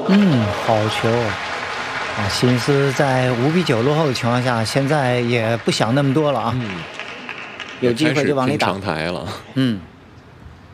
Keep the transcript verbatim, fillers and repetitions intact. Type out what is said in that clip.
嗯，好球啊！心思在五比九落后的情况下，现在也不想那么多了啊， 嗯， 有机会也开始拼就往里打。 长台了。 嗯。